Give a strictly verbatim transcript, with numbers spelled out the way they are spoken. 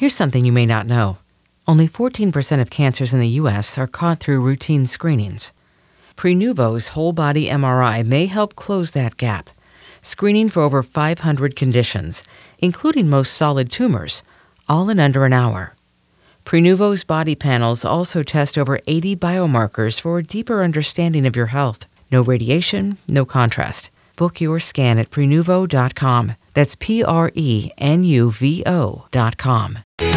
Here's something you may not know. Only fourteen percent of cancers in the U S are caught through routine screenings. Prenuvo's whole-body M R I may help close that gap, screening for over five hundred conditions, including most solid tumors, all in under an hour. Prenuvo's body panels also test over eighty biomarkers for a deeper understanding of your health. No radiation, no contrast. Book your scan at Prenuvo dot com. That's P R E N U V O dot com.